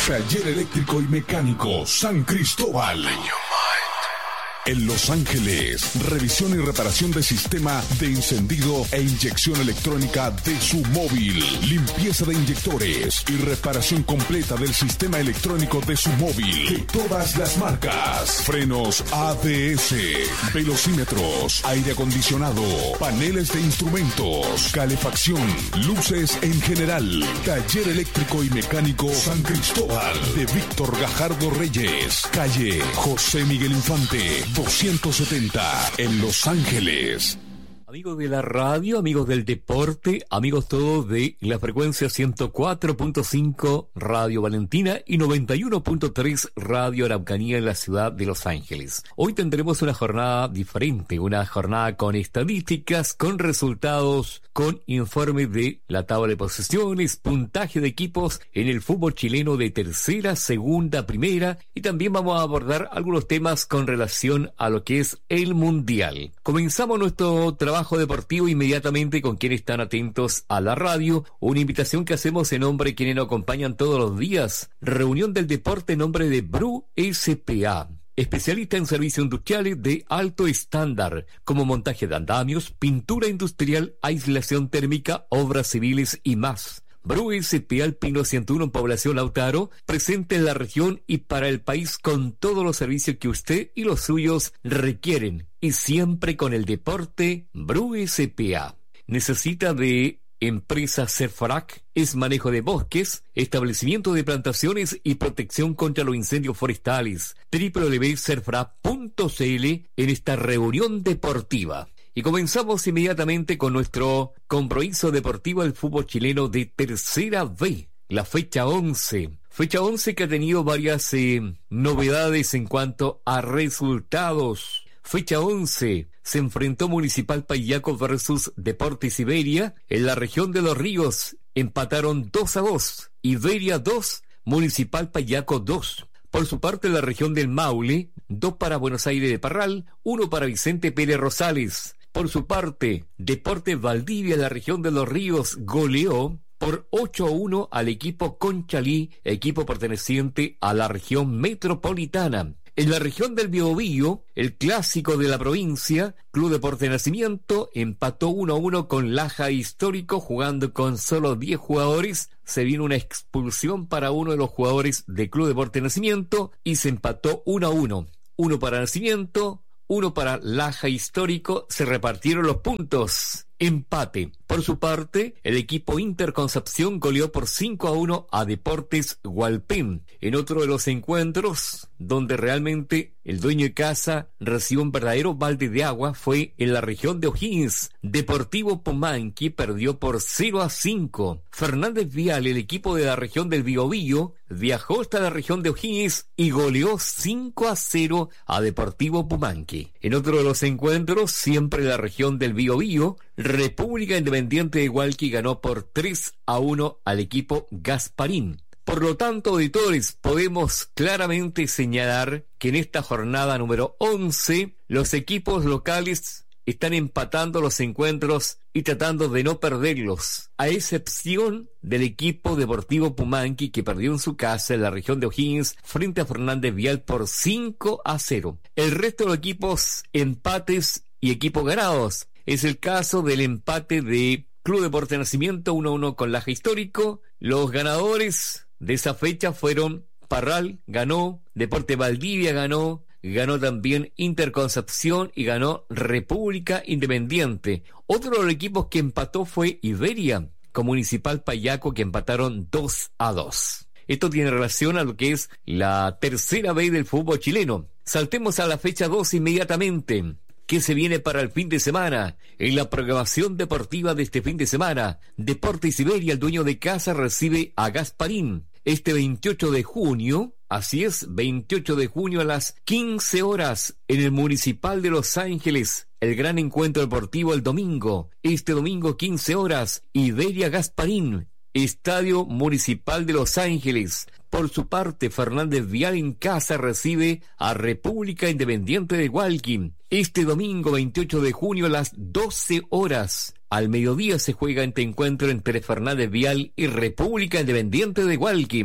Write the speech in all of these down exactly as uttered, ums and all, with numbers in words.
Taller eléctrico y mecánico San Cristóbal. En Los Ángeles, revisión y reparación de sistema de encendido e inyección electrónica de su móvil, limpieza de inyectores y reparación completa del sistema electrónico de su móvil de todas las marcas, frenos A B S, velocímetros, aire acondicionado, paneles de instrumentos, calefacción, luces en general. Taller eléctrico y mecánico San Cristóbal de Víctor Gajardo Reyes, calle José Miguel Infante doscientos setenta en Los Ángeles. Amigos de la radio, amigos del deporte, amigos todos de la frecuencia ciento cuatro punto cinco Radio Valentina y noventa y uno punto tres Radio Araucanía en la ciudad de Los Ángeles. Hoy tendremos una jornada diferente, una jornada con estadísticas, con resultados, con informes de la tabla de posiciones, puntaje de equipos en el fútbol chileno de tercera, segunda, primera, y también vamos a abordar algunos temas con relación a lo que es el Mundial. Comenzamos nuestro trabajo deportivo inmediatamente con quienes están atentos a la radio. Una invitación que hacemos en nombre de quienes nos acompañan todos los días. Reunión del deporte en nombre de Bru S P A. Especialista en servicios industriales de alto estándar, como montaje de andamios, pintura industrial, aislación térmica, obras civiles y más. Bru S P A Alpino ciento uno en Población Lautaro, presente en la región y para el país con todos los servicios que usted y los suyos requieren. Y siempre con el deporte, Bru S P A. Necesita de empresa Cerfrac, es manejo de bosques, establecimiento de plantaciones y protección contra los incendios forestales. doble u doble u doble u punto cerfrac punto c l en esta reunión deportiva. Y comenzamos inmediatamente con nuestro compromiso deportivo del fútbol chileno de tercera B, la fecha once. Fecha once que ha tenido varias eh, novedades en cuanto a resultados. Fecha once, se enfrentó Municipal Payaco versus Deportes Iberia. En la región de Los Ríos empataron dos a dos. Iberia dos, Municipal Payaco dos. Por su parte, en la región del Maule, dos para Buenos Aires de Parral, uno para Vicente Pérez Rosales. Por su parte, Deportes Valdivia, en la región de Los Ríos, goleó por ocho a uno al equipo Conchalí, equipo perteneciente a la región metropolitana. En la región del Biobío, el clásico de la provincia, Club Deportes Nacimiento, empató uno a uno con Laja Histórico, jugando con solo diez jugadores. Se vino una expulsión para uno de los jugadores de Club Deportes Nacimiento y se empató uno a uno. Uno para Nacimiento, uno para Laja Histórico, se repartieron los puntos. Empate. Por su parte, el equipo Interconcepción goleó por cinco a uno a Deportes Hualpén. En otro de los encuentros, donde realmente el dueño de casa recibió un verdadero balde de agua, fue en la región de O'Higgins. Deportivo Pumanqui perdió por cero a cinco. Fernández Vial, el equipo de la región del Biobío, viajó hasta la región de O'Higgins y goleó cinco a cero a Deportivo Pumanqui. En otro de los encuentros, siempre en la región del Biobío, República Independiente de Hualqui ganó por tres a uno al equipo Gasparín. Por lo tanto, auditores, podemos claramente señalar que en esta jornada número once, los equipos locales están empatando los encuentros y tratando de no perderlos, a excepción del equipo Deportivo Pumanqui, que perdió en su casa en la región de O'Higgins frente a Fernández Vial por cinco a cero. El resto de los equipos empates y equipos ganados. Es el caso del empate de Club Deportes Nacimiento uno a uno con Laja Histórico. Los ganadores de esa fecha fueron Parral, ganó, Deportes Valdivia ganó, ganó también Interconcepción y ganó República Independiente. Otro de los equipos que empató fue Iberia, con Municipal Payaco, que empataron dos a dos. Esto tiene relación a lo que es la tercera B del fútbol chileno. Saltemos a la fecha dos inmediatamente. ¿Qué se viene para el fin de semana? En la programación deportiva de este fin de semana, Deportes Iberia, el dueño de casa, recibe a Gasparín. Este veintiocho de junio, así es, veintiocho de junio a las quince horas, en el Municipal de Los Ángeles, el gran encuentro deportivo el domingo. Este domingo, quince horas, Iberia Gasparín, Estadio Municipal de Los Ángeles. Por su parte, Fernández Vial en casa recibe a República Independiente de Hualqui. Este domingo veintiocho de junio a las doce horas. Al mediodía se juega este encuentro entre Fernández Vial y República Independiente de Hualqui. Por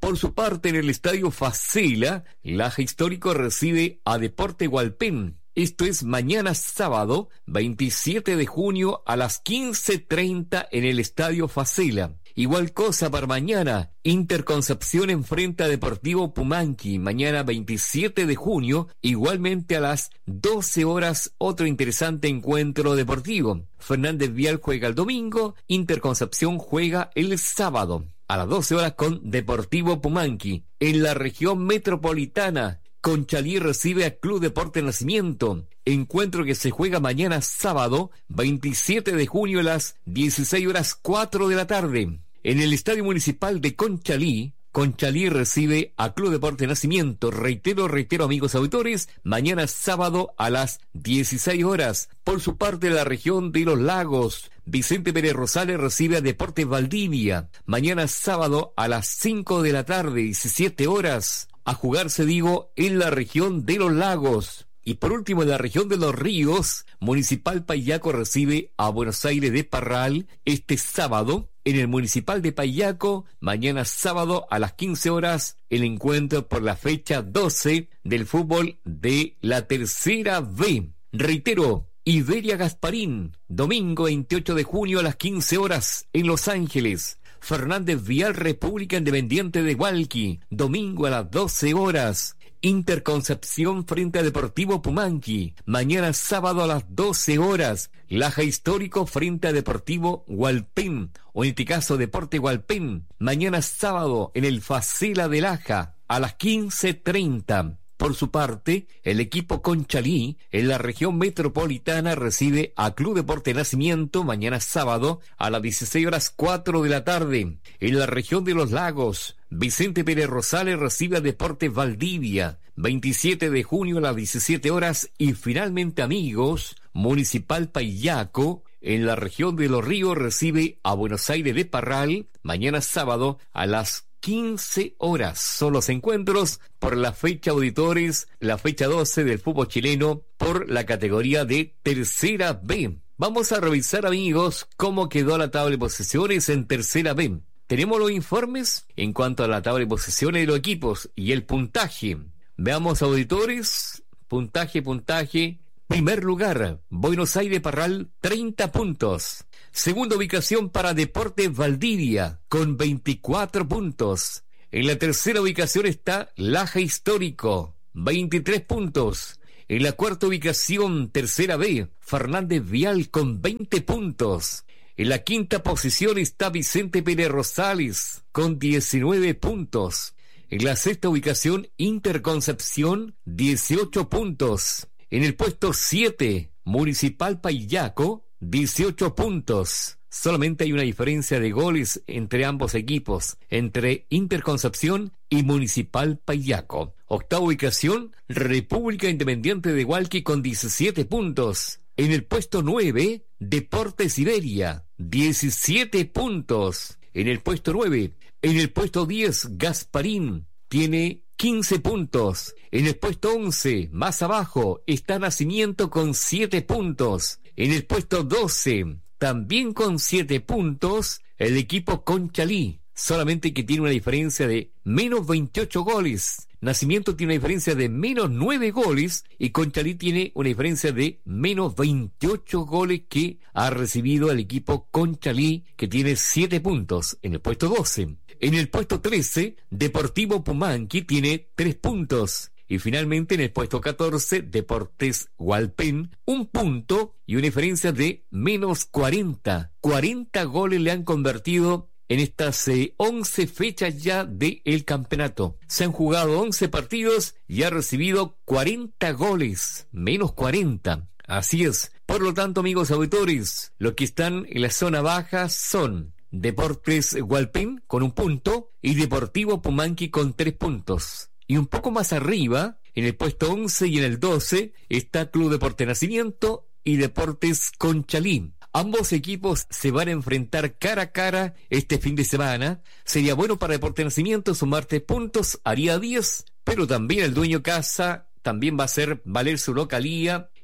Por su parte, en el Estadio Facela, Laja Histórico recibe a Deporte Hualpén. Esto es mañana sábado, veintisiete de junio a las quince treinta en el Estadio Facela. Igual cosa para mañana, Interconcepción enfrenta a Deportivo Pumanqui, mañana veintisiete de junio, igualmente a las doce horas, otro interesante encuentro deportivo. Fernández Vial juega el domingo, Interconcepción juega el sábado, a las doce horas con Deportivo Pumanqui. En la región metropolitana, Conchalí recibe a Club Deporte Nacimiento, encuentro que se juega mañana sábado, veintisiete de junio a las dieciséis horas cuatro de la tarde. En el Estadio Municipal de Conchalí, Conchalí recibe a Club Deporte Nacimiento. Reitero, reitero, amigos auditores, mañana sábado a las dieciséis horas. Por su parte, la región de Los Lagos, Vicente Pérez Rosales recibe a Deportes Valdivia. Mañana sábado a las cinco de la tarde, diecisiete horas. A jugarse, digo, en la región de Los Lagos. Y por último, en la región de Los Ríos, Municipal Paillaco recibe a Buenos Aires de Parral este sábado. En el Municipal de Paillaco, mañana sábado a las quince horas, el encuentro por la fecha doce del fútbol de la Tercera B. Reitero, Iberia Gasparín, domingo veintiocho de junio a las quince horas en Los Ángeles. Fernández Vial República Independiente de Hualqui, domingo a las doce horas. Interconcepción frente a Deportivo Pumanqui, mañana sábado a las doce horas. Laja Histórico frente a Deportivo Hualpén, o en este caso Deporte Hualpén, mañana sábado en el Facela de Laja a las quince treinta. Por su parte, el equipo Conchalí en la región metropolitana recibe a Club Deporte Nacimiento mañana sábado a las dieciséis horas cuatro de la tarde. En la región de Los Lagos, Vicente Pérez Rosales recibe a Deportes Valdivia, veintisiete de junio a las diecisiete horas. Y finalmente, amigos, Municipal Paillaco en la región de Los Ríos recibe a Buenos Aires de Parral mañana sábado a las quince horas. Son los encuentros por la fecha, auditores, la fecha doce del fútbol chileno por la categoría de Tercera B. Vamos a revisar, amigos, cómo quedó la tabla de posiciones en Tercera B. Tenemos los informes en cuanto a la tabla de posiciones de los equipos y el puntaje. Veamos, auditores, puntaje, puntaje. Primer lugar, Buenos Aires Parral, treinta puntos. Segunda ubicación para Deportes Valdivia, con veinticuatro puntos. En la tercera ubicación está Laja Histórico, veintitrés puntos. En la cuarta ubicación, Tercera B, Fernández Vial, con veinte puntos. En la quinta posición está Vicente Pérez Rosales, con diecinueve puntos. En la sexta ubicación, Interconcepción, dieciocho puntos. En el puesto siete, Municipal Paillaco, dieciocho puntos. Solamente hay una diferencia de goles entre ambos equipos, entre Interconcepción y Municipal Paillaco. Octava ubicación, República Independiente de Hualqui con diecisiete puntos. En el puesto nueve, Deportes Iberia, diecisiete puntos. En el puesto nueve. En el puesto diez, Gasparín, tiene quince puntos. En el puesto once, más abajo, está Nacimiento con siete puntos. En el puesto doce, también con siete puntos, el equipo Conchalí, solamente que tiene una diferencia de menos veintiocho goles. Nacimiento tiene una diferencia de menos nueve goles y Conchalí tiene una diferencia de menos veintiocho goles que ha recibido el equipo Conchalí, que tiene siete puntos en el puesto doce. En el puesto trece, Deportivo Pumanqui tiene tres puntos. Y finalmente en el puesto catorce, Deportes Hualpén, un punto y una diferencia de menos cuarenta. cuarenta goles le han convertido en estas eh, once fechas ya del campeonato. Se han jugado once partidos y ha recibido cuarenta goles, menos cuarenta. Así es. Por lo tanto, amigos auditores, los que están en la zona baja son Deportes Hualpén con un punto y Deportivo Pumanqui con tres puntos. Y un poco más arriba, en el puesto once y en el doce, está Club Deporte Nacimiento y Deportes Conchalí. Ambos equipos se van a enfrentar cara a cara este fin de semana. Sería bueno para Deportes Nacimiento sumar tres puntos, haría diez, pero también el dueño casa también va a hacer valer su localía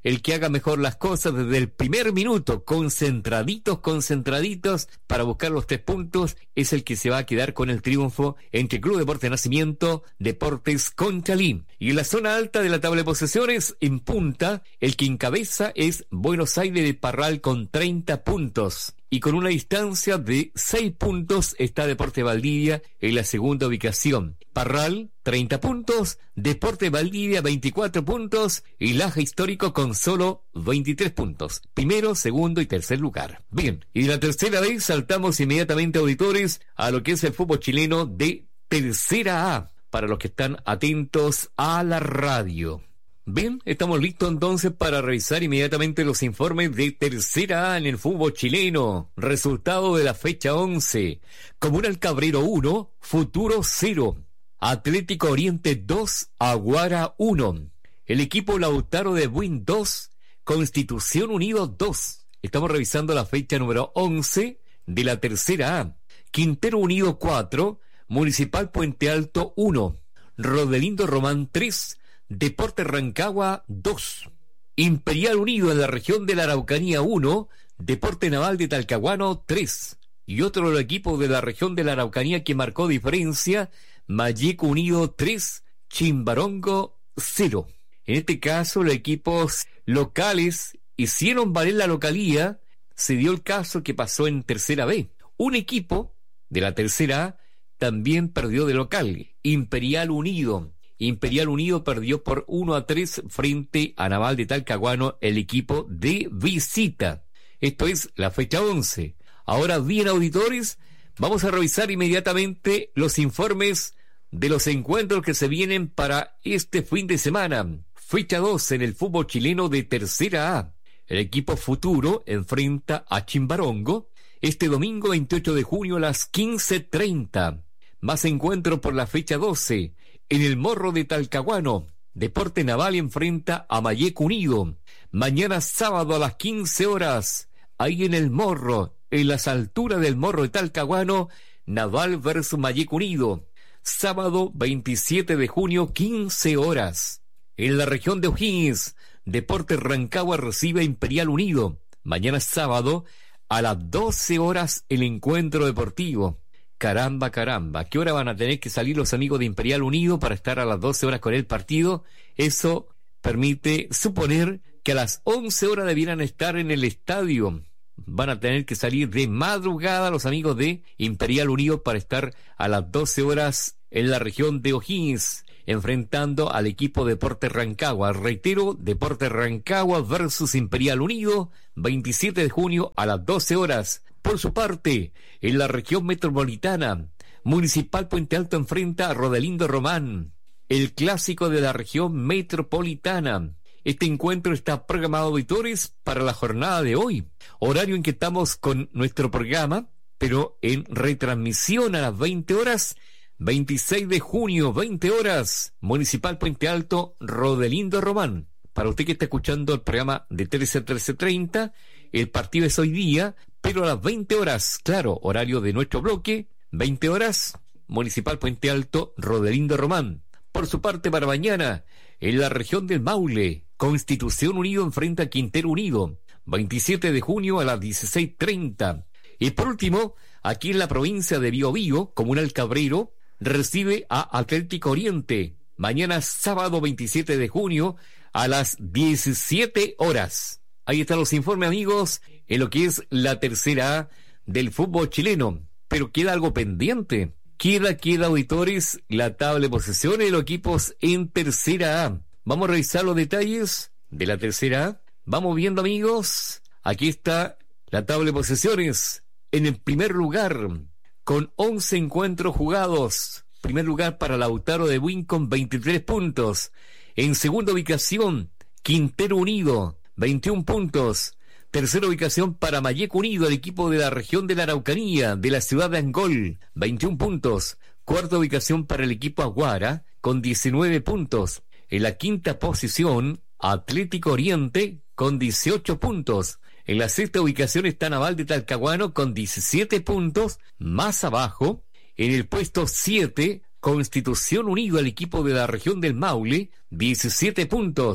el que haga mejor las cosas desde el primer minuto, concentraditos, concentraditos, para buscar los tres puntos, es el que se va a quedar con el triunfo entre Club Deportes Nacimiento, Deportes Conchalí. Y en la zona alta de la tabla de posiciones, en punta, el que encabeza es Buenos Aires de Parral con treinta puntos. Y con una distancia de seis puntos está Deportes Valdivia en la segunda ubicación. Parral, treinta puntos, Deportes Valdivia, veinticuatro puntos y Laja Histórico con solo veintitrés puntos. Primero, segundo y tercer lugar. Bien, y de la tercera vez saltamos inmediatamente, auditores, a lo que es el fútbol chileno de Tercera A, para los que están atentos a la radio. Bien, estamos listos entonces para revisar inmediatamente los informes de Tercera A en el fútbol chileno. Resultado de la fecha once. Comunal Cabrero uno, Futuro cero. Atlético Oriente dos, Aguara uno. El equipo Lautaro de Buin dos, Constitución Unido dos. Estamos revisando la fecha número once de la Tercera A. Quintero Unido cuatro, Municipal Puente Alto uno. Rodelindo Román tres, Deportes Rancagua dos. Imperial Unido en la región de la Araucanía uno, Deporte Naval de Talcahuano tres. Y otro de los equipos de la región de la Araucanía que marcó diferencia, Mayeco Unido tres, Chimbarongo cero. En este caso, los equipos locales hicieron valer la localía. Se dio el caso que pasó en Tercera B. Un equipo de la Tercera A también perdió de local, Imperial Unido. Imperial Unido perdió por uno a tres frente a Naval de Talcahuano, el equipo de visita. Esto es la fecha once. Ahora bien, auditores, vamos a revisar inmediatamente los informes de los encuentros que se vienen para este fin de semana. Fecha doce en el fútbol chileno de Tercera A. El equipo Futuro enfrenta a Chimbarongo este domingo veintiocho de junio a las quince treinta. Más encuentros por la fecha doce. En el Morro de Talcahuano, Deporte Naval enfrenta a Mayeco Unido. Mañana sábado a las quince horas, ahí en el Morro, en las alturas del Morro de Talcahuano, Naval versus Mayeco Unido. Sábado veintisiete de junio, quince horas. En la región de O'Higgins, Deportes Rancagua recibe a Imperial Unido. Mañana sábado, a las doce horas, el encuentro deportivo. Caramba, caramba, ¿qué hora van a tener que salir los amigos de Imperial Unido para estar a las doce horas con el partido? Eso permite suponer que a las once horas debieran estar en el estadio. Van a tener que salir de madrugada los amigos de Imperial Unido para estar a las doce horas en la región de O'Higgins, enfrentando al equipo Deportes Rancagua. Reitero, Deportes Rancagua versus Imperial Unido, veintisiete de junio a las doce horas. Por su parte, en la región metropolitana, Municipal Puente Alto enfrenta a Rodelindo Román, el clásico de la región metropolitana. Este encuentro está programado, auditores, para la jornada de hoy, horario en que estamos con nuestro programa, pero en retransmisión a las veinte horas, veintiséis de junio, veinte horas, Municipal Puente Alto, Rodelindo Román. Para usted que está escuchando el programa de trece a trece treinta, el partido es hoy día, pero a las veinte horas, claro, horario de nuestro bloque, veinte horas, Municipal Puente Alto, Rodelindo Román. Por su parte, para mañana, en la región del Maule, Constitución Unido enfrenta a Quintero Unido, veintisiete de junio a las dieciséis treinta. Y por último, aquí en la provincia de Biobío, Comunal Cabrero recibe a Atlético Oriente, mañana sábado veintisiete de junio a las diecisiete horas. Ahí están los informes, amigos, en lo que es la Tercera A del fútbol chileno. Pero queda algo pendiente. Queda, queda, auditores, la tabla de posiciones de los equipos en Tercera A. Vamos a revisar los detalles de la Tercera A. Vamos viendo, amigos. Aquí está la tabla de posiciones. En el primer lugar, con once encuentros jugados. Primer lugar para Lautaro de Buin con veintitrés puntos. En segunda ubicación, Quintero Unido, veintiún puntos. Tercera ubicación para Mayeco Unido, el equipo de la región de la Araucanía, de la ciudad de Angol, veintiún puntos. Cuarta ubicación para el equipo Aguara, con diecinueve puntos. En la quinta posición, Atlético Oriente, con dieciocho puntos. En la sexta ubicación está Naval de Talcahuano, con diecisiete puntos. Más abajo, en el puesto siete, Constitución Unido, el equipo de la región del Maule, diecisiete puntos.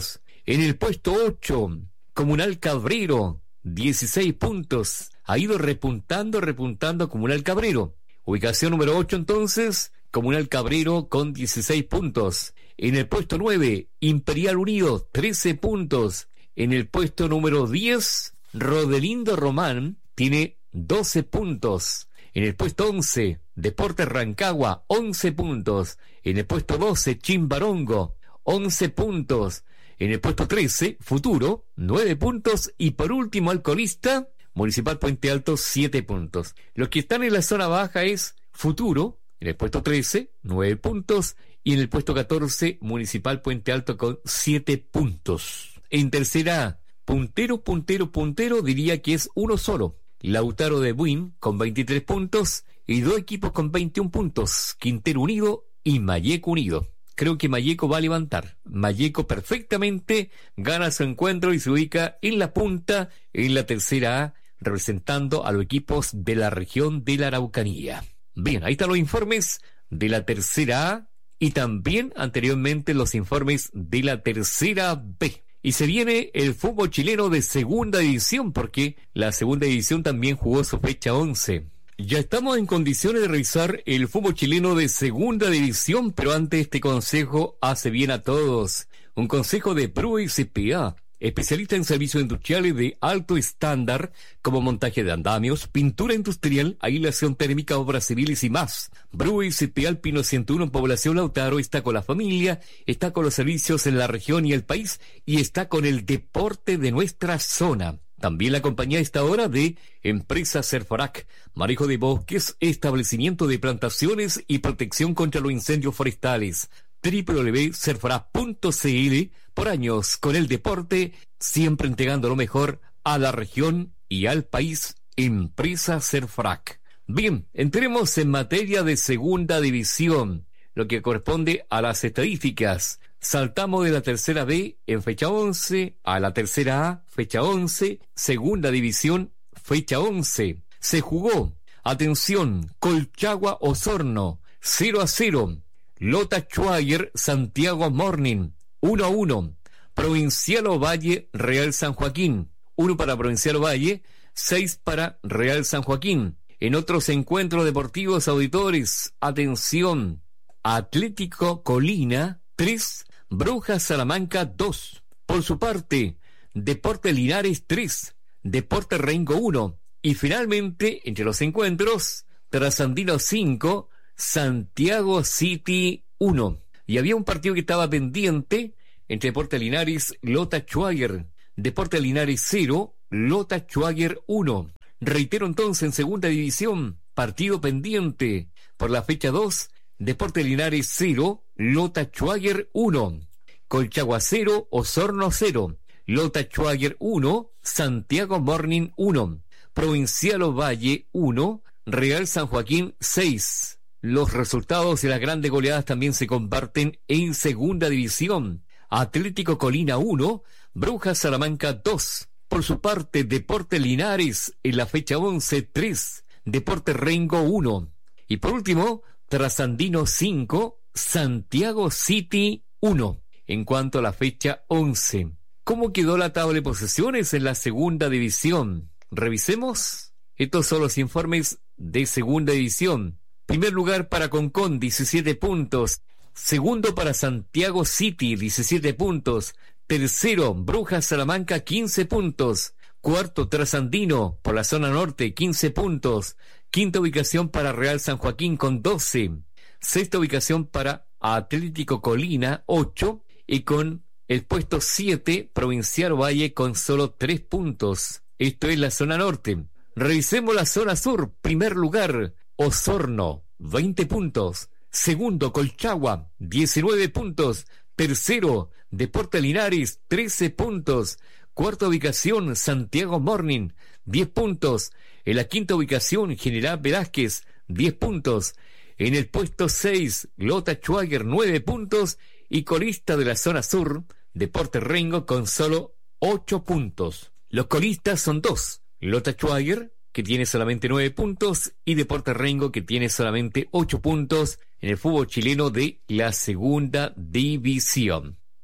En el puesto ocho, Comunal Cabrero, dieciséis puntos. Ha ido repuntando, repuntando Comunal Cabrero. Ubicación número ocho entonces, Comunal Cabrero con dieciséis puntos. En el puesto nueve, Imperial Unido, trece puntos. En el puesto número diez, Rodelindo Román tiene doce puntos. En el puesto once, Deportes Rancagua, once puntos. En el puesto doce, Chimbarongo, once puntos. En el puesto trece, Futuro, nueve puntos. Y por último, Alcolista, Municipal Puente Alto, siete puntos. Los que están en la zona baja es Futuro, en el puesto trece, nueve puntos. Y en el puesto catorce, Municipal Puente Alto con siete puntos. En tercera, puntero, puntero, puntero, diría que es uno solo. Lautaro de Buin con veintitrés puntos y dos equipos con veintiún puntos, Quintero Unido y Malleco Unido. Creo que Malleco va a levantar. Malleco perfectamente gana su encuentro y se ubica en la punta, en la tercera A, representando a los equipos de la región de la Araucanía. Bien, ahí están los informes de la tercera A y también anteriormente los informes de la tercera B. Y se viene el fútbol chileno de segunda división, porque la segunda división también jugó su fecha once. Ya estamos en condiciones de revisar el fútbol chileno de segunda división, pero antes este consejo hace bien a todos. Un consejo de Bruy C P A, especialista en servicios industriales de alto estándar, como montaje de andamios, pintura industrial, aislación térmica, obras civiles y más. Bruy C P A Alpino ciento uno en Población Lautaro está con la familia, está con los servicios en la región y el país, y está con el deporte de nuestra zona. También la compañía está ahora de Empresa Serforac, manejo de bosques, establecimiento de plantaciones y protección contra los incendios forestales. doble u doble u doble u punto serforac punto c l. Por años con el deporte, siempre entregando lo mejor a la región y al país. Empresa Serforac. Bien, entremos en materia de segunda división, lo que corresponde a las estadísticas. Saltamos de la tercera B en fecha once a la tercera A, fecha once, segunda división, fecha once. Se jugó, atención, Colchagua Osorno, cero a cero. Lota Schwager, Santiago Morning, uno a uno. Provincial Ovalle, Real San Joaquín, uno para Provincial Ovalle, seis para Real San Joaquín. En otros encuentros deportivos, auditores, atención, Atlético Colina, tres, Brujas Salamanca, dos. Por su parte, Deportes Linares, tres, Deportes Rengo, uno. Y finalmente, entre los encuentros, Trasandino, cinco, Santiago City, uno. Y había un partido que estaba pendiente entre Deportes Linares, Lota Schwager. Deportes Linares, cero, Lota Schwager, uno. Reitero entonces, en segunda división, partido pendiente por la fecha dos, Deportes Linares, cero, Lota Schwager, uno. Colchagua, cero, Osorno, cero. Lota Schwager, uno. Santiago Morning, uno. Provincial Ovalle, uno. Real San Joaquín, seis. Los resultados de las grandes goleadas también se comparten en segunda división. Atlético Colina, uno. Brujas Salamanca, dos. Por su parte, Deportes Linares, en la fecha once, tres. Deportes Rengo, uno. Y por último, Trasandino, cinco. Santiago City, uno. En cuanto a la fecha once. ¿Cómo quedó la tabla de posiciones en la segunda división? Revisemos. Estos son los informes de segunda división. Primer lugar para Concón, diecisiete puntos. Segundo para Santiago City, diecisiete puntos. Tercero, Brujas Salamanca, quince puntos. Cuarto, Trasandino, por la zona norte, quince puntos. Quinta ubicación para Real San Joaquín con doce. Sexta ubicación para Atlético Colina, ocho. Y con el puesto siete, Provincial Valle con solo tres puntos. Esto es la zona norte. Revisemos la zona sur. Primer lugar, Osorno, veinte puntos. Segundo, Colchagua, diecinueve puntos. Tercero, Deportes Linares, trece puntos. Cuarta ubicación, Santiago Morning, diez puntos. En la quinta ubicación, General Velázquez, diez puntos. En el puesto seis, Lota Schwager, nueve puntos. Y colista de la zona sur, Deportes Rengo, con solo ocho puntos. Los colistas son dos, Lota Schwager, que tiene solamente nueve puntos, y Deportes Rengo, que tiene solamente ocho puntos en el fútbol chileno de la segunda división.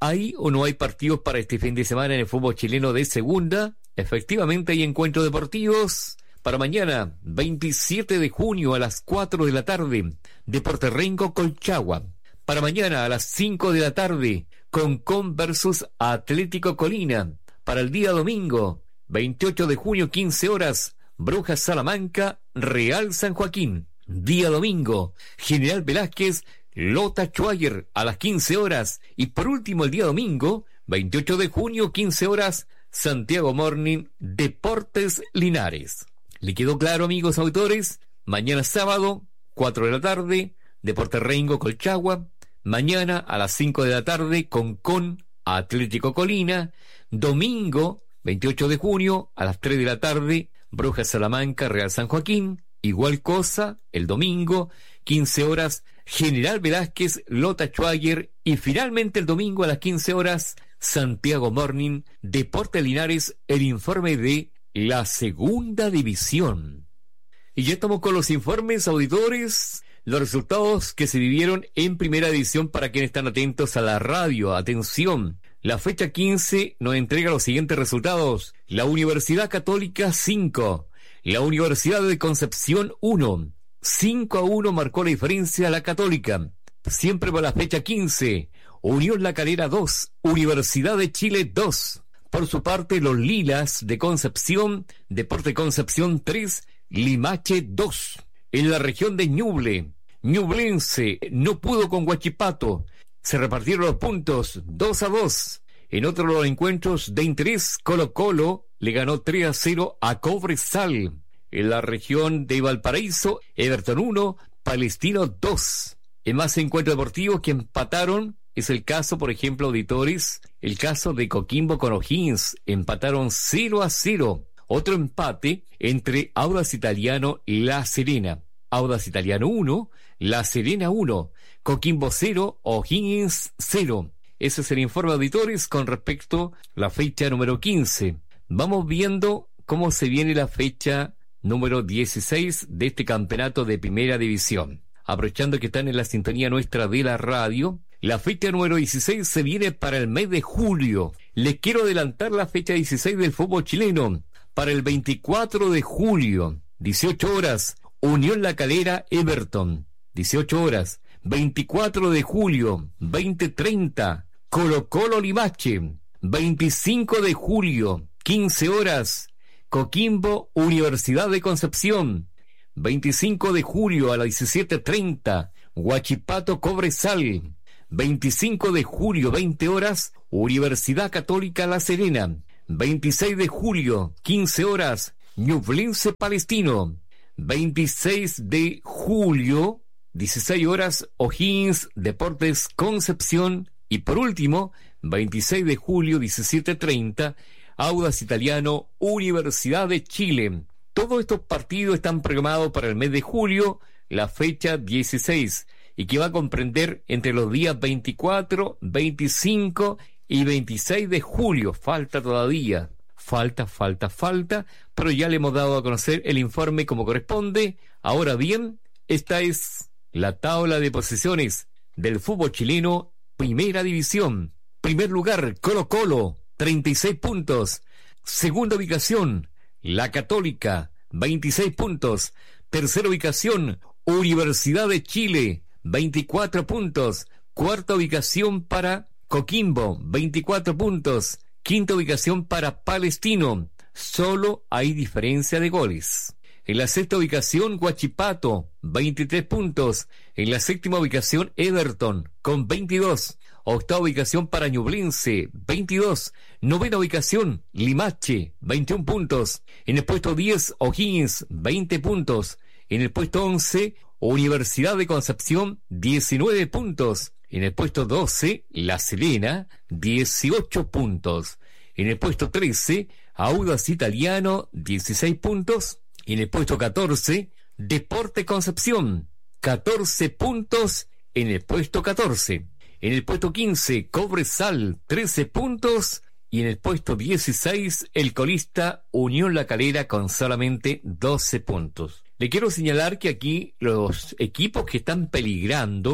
¿hay o no hay partidos para este fin de semana en el fútbol chileno de segunda? Efectivamente hay encuentros deportivos. Para mañana, veintisiete de junio a las cuatro de la tarde, Deportes Rengo Colchagua. Para mañana a las cinco de la tarde, Concón versus Atlético Colina. Para el día domingo, veintiocho de junio, quince horas, Brujas Salamanca, Real San Joaquín. Día domingo, General Velázquez, Lota Schwager a las quince horas. Y por último, el día domingo, veintiocho de junio, quince horas, Santiago Morning, Deportes Linares. ¿Le quedó claro, amigos auditores? Mañana sábado, cuatro de la tarde, Deportes Rengo Colchagua. Mañana a las cinco de la tarde, Concón Atlético Colina. Domingo, veintiocho de junio, a las tres de la tarde, Brujas Salamanca, Real San Joaquín. Igual cosa, el domingo, quince horas, General Velázquez, Lota Schwager. Y finalmente el domingo a las quince horas, Santiago Morning, Deportes Linares, el informe de la segunda división. Y ya estamos con los informes, auditores, los resultados que se vivieron en primera división para quienes están atentos a la radio. Atención, la fecha quince nos entrega los siguientes resultados. La Universidad Católica cinco, la Universidad de Concepción uno, cinco a uno marcó la diferencia la Católica. Siempre por la fecha quince, Unión La Calera dos, Universidad de Chile dos. Por su parte, los Lilas de Concepción, Deporte Concepción tres, Limache dos. En la región de Ñuble, Ñublense no pudo con Huachipato. Se repartieron los puntos dos a dos. En otro de los encuentros de interés, Colo Colo le ganó tres a cero a Cobresal. En la región de Valparaíso, Everton uno, Palestino dos. En más encuentros deportivos que empataron, es el caso, por ejemplo, auditores, el caso de Coquimbo con O'Higgins, empataron cero a cero. Otro empate entre Audax Italiano y La Serena. Audax Italiano uno, La Serena uno, Coquimbo cero, O'Higgins cero. Ese es el informe de auditores con respecto a la fecha número quince. Vamos viendo cómo se viene la fecha número dieciséis de este campeonato de primera división. Aprovechando que están en la sintonía nuestra de la radio, la fecha número dieciséis se viene para el mes de julio. Les quiero adelantar la fecha dieciséis del fútbol chileno. Para el veinticuatro de julio, dieciocho horas, Unión La Calera, Everton. dieciocho horas. veinticuatro de julio, veinte treinta, Colo Colo Limache. veinticinco de julio, quince horas, Coquimbo, Universidad de Concepción. veinticinco de julio a las diecisiete treinta, Huachipato Cobresal. veinticinco de julio, veinte horas, Universidad Católica La Serena. veintiséis de julio, quince horas, Ñublense Palestino. veintiséis de julio, dieciséis horas, O'Higgins Deportes Concepción. Y por último, veintiséis de julio, diecisiete treinta, Audax Italiano, Universidad de Chile. Todos estos partidos están programados para el mes de julio, la fecha dieciséis, y que va a comprender entre los días veinticuatro, veinticinco y veintiséis de julio. Falta todavía, falta, falta, falta, pero ya le hemos dado a conocer el informe como corresponde. Ahora bien, esta es la tabla de posiciones del fútbol chileno, primera división. Primer lugar, Colo Colo, treinta y seis puntos. Segunda ubicación, La Católica, veintiséis puntos. Tercera ubicación, Universidad de Chile, veinticuatro puntos. Cuarta ubicación para Coquimbo, veinticuatro puntos. Quinta ubicación para Palestino. Solo hay diferencia de goles. En la sexta ubicación, Huachipato, veintitrés puntos. En la séptima ubicación, Everton, con veintidós. Octava ubicación para Ñublense, veintidós. Novena ubicación, Limache, veintiún puntos. En el puesto diez, O'Higgins, veinte puntos. En el puesto once, Universidad de Concepción, diecinueve puntos. En el puesto doce, La Serena, dieciocho puntos. En el puesto trece, Audax Italiano, dieciséis puntos. En el puesto catorce, Deporte Concepción, catorce puntos en el puesto catorce. En el puesto quince, Cobresal, trece puntos. Y en el puesto dieciséis, el colista Unión La Calera con solamente doce puntos. Le quiero señalar que aquí los equipos que están peligrando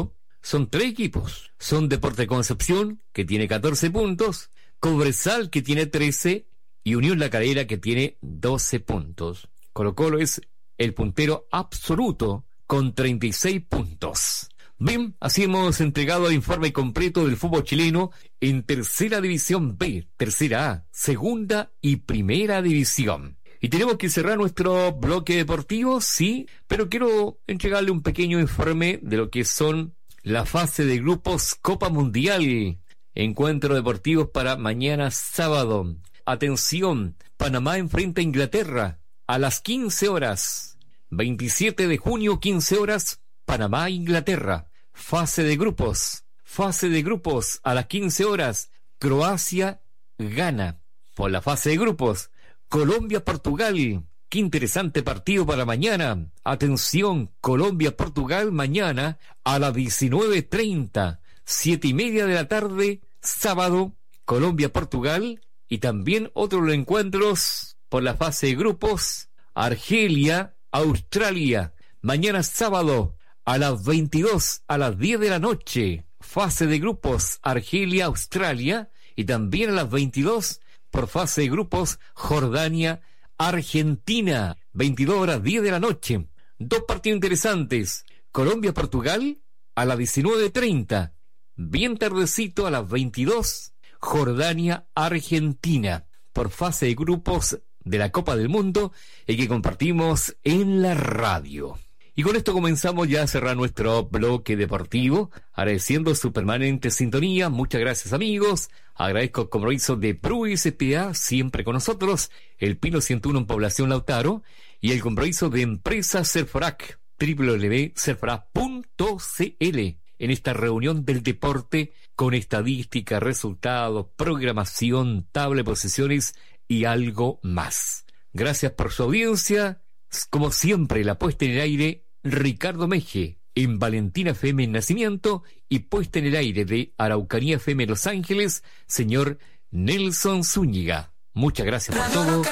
son tres equipos. Son Deportes Concepción, que tiene catorce puntos, Cobresal, que tiene trece, y Unión La Calera, que tiene doce puntos. Colo-Colo es el puntero absoluto, con treinta y seis puntos. Bien, así hemos entregado el informe completo del fútbol chileno en Tercera División B, Tercera A, Segunda y Primera División. Y tenemos que cerrar nuestro bloque deportivo, sí, pero quiero entregarle un pequeño informe de lo que son la fase de grupos Copa Mundial. Encuentros deportivos para mañana sábado. Atención, Panamá enfrenta a Inglaterra a las quince horas. veintisiete de junio, quince horas, Panamá, Inglaterra. Fase de grupos. Fase de grupos a las quince horas. Croacia, Ghana. Por la fase de grupos, Colombia, Portugal. Qué interesante partido para mañana. Atención, Colombia, Portugal, mañana a las diecinueve treinta. Siete y media de la tarde, sábado, Colombia, Portugal. Y también otros encuentros por la fase de grupos. Argelia, Australia. Mañana sábado a las veintidós, a las diez de la noche. Fase de grupos, Argelia, Australia. Y también a las veintidós, por fase de grupos, Jordania, Argentina. veintidós horas, diez de la noche. Dos partidos interesantes. Colombia, Portugal, a las diecinueve treinta. Bien tardecito, a las veintidós, Jordania, Argentina. Por fase de grupos de la Copa del Mundo y que compartimos en la radio. Y con esto comenzamos ya a cerrar nuestro bloque deportivo, agradeciendo su permanente sintonía. Muchas gracias, amigos. Agradezco el compromiso de Pru S P A, siempre con nosotros, el Pino ciento uno en Población Lautaro, y el compromiso de Empresa Serforac, doble u doble u doble u punto serforac punto c l, en esta reunión del deporte con estadística, resultados, programación, tabla de posiciones y algo más. Gracias por su audiencia. Como siempre, la puesta en el aire, Ricardo Meje, en Valentina F M en Nacimiento, y puesta en el aire de Araucanía F M Los Ángeles, señor Nelson Zúñiga. Muchas gracias por todo